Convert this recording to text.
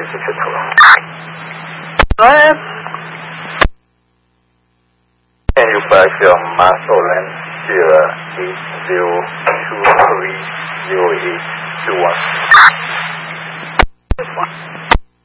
Go ahead. Can you back your muscle and 80230821?